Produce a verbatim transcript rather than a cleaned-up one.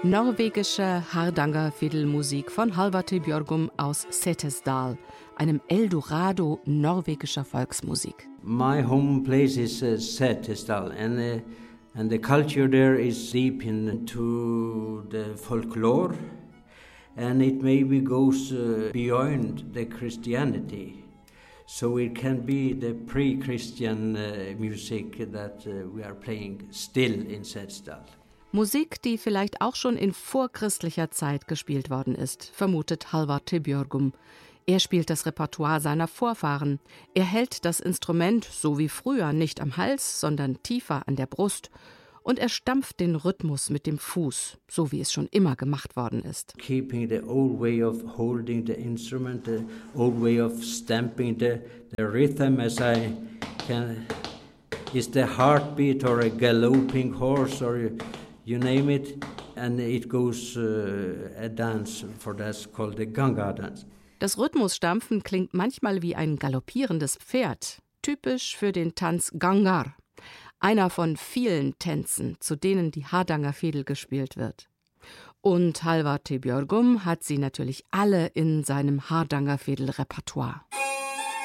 Norwegische Hardanger-Fidelmusik von Halvard Bjørgum aus Setesdal, einem Eldorado norwegischer Volksmusik. My home place is uh, Setesdal, and uh, and the culture there is deep into the folklore, and it maybe goes uh, beyond the Christianity. So it can be the pre-Christian uh, music that uh, we are playing still in Setesdal. Musik, die vielleicht auch schon in vorchristlicher Zeit gespielt worden ist, vermutet Halvard Bjørgum. Er spielt das Repertoire seiner Vorfahren. Er hält das Instrument, so wie früher, nicht am Hals, sondern tiefer an der Brust. Und er stampft den Rhythmus mit dem Fuß, so wie es schon immer gemacht worden ist. Keeping the old way of holding the instrument, the old way of stamping the, the rhythm as I can, is the heartbeat or a galloping horse or you name it, and it goes uh, a dance for that's called the Ganga dance. Das Rhythmusstampfen klingt manchmal wie ein galoppierendes Pferd, typisch für den Tanz Gangar, einer von vielen Tänzen, zu denen die Hardangerfidel gespielt wird. Und Halvard Bjørgum hat sie natürlich alle in seinem Hardangerfidel-Repertoire.